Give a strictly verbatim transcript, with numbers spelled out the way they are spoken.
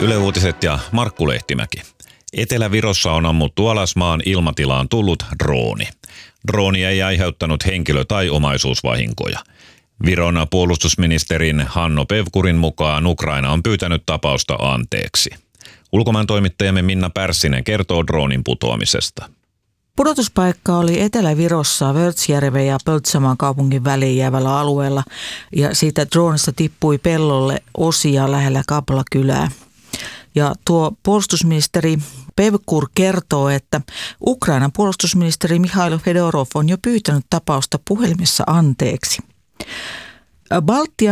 Yle Uutiset ja Markku Lehtimäki. Etelä-Virossa on ammuttu alas maan ilmatilaan tullut drooni. Drooni ei aiheuttanut henkilö- tai omaisuusvahinkoja. Viron puolustusministerin Hanno Pevkurin mukaan Ukraina on pyytänyt tapausta anteeksi. Ulkomaan toimittajamme Minna Pärssinen kertoo droonin putoamisesta. Pudotuspaikka oli Etelä-Virossa Vörtsjärven ja Pöltsamaan kaupungin väliin jäävällä alueella ja siitä droonista tippui pellolle osia lähellä Kapla-kylää. Ja tuo puolustusministeri Pevkur kertoo, että Ukrainan puolustusministeri Mikhailo Fedorov on jo pyytänyt tapausta puhelimessa anteeksi. Baltian